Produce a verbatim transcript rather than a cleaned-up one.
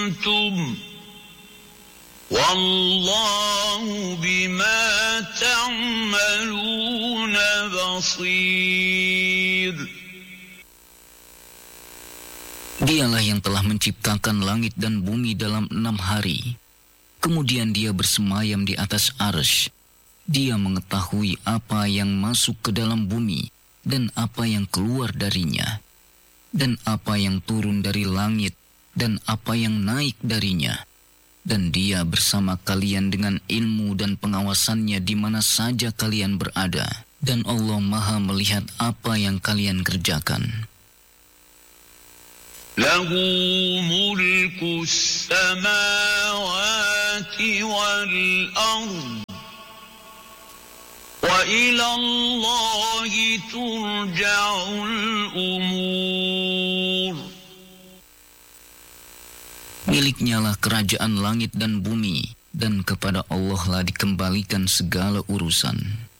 أنتم والله بما تعملون بصير. Dialah yang telah menciptakan langit dan bumi dalam enam hari. Kemudian dia bersemayam di atas arsy. Dia mengetahui apa yang masuk ke dalam bumi dan apa yang keluar darinya, dan apa yang turun dari langit dan apa yang naik darinya. Dan dia bersama kalian dengan ilmu dan pengawasannya di mana saja kalian berada. Dan Allah Maha melihat apa yang kalian kerjakan. Lahu mulku samawati wal ard wa ila Allahi turja'ul umur. Miliknya lah kerajaan langit dan bumi, dan kepada Allah lah dikembalikan segala urusan.